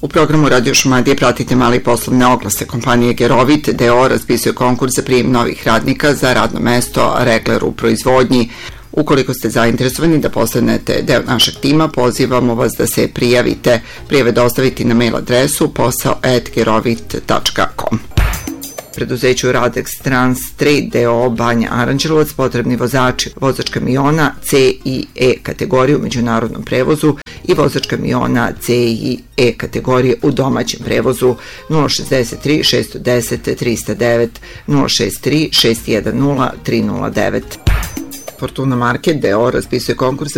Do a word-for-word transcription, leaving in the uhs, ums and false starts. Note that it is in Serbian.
U programu Radio Šumadije pratite male i poslovne oglase. Kompanije Gerovit D O raspisuje konkurs za prijem novih radnika za radno mesto regler u proizvodnji. Ukoliko ste zainteresovani da postanete deo našeg tima, pozivamo vas da se prijavite. Prijave dostaviti na mail adresu posao at gerovit tačka com. Preduzeću Radex Trans Trade D O Banja Aranđelovac potrebni vozači, vozač kamiona C i E kategorije u međunarodnom prevozu i vozač kamiona C i E kategorije u domaćem prevozu. Nula šest tri šest jedan nula tri zero devet, nula šest tri šest jedan nula tri nula devet. Fortuna Market D O raspisuje konkurs za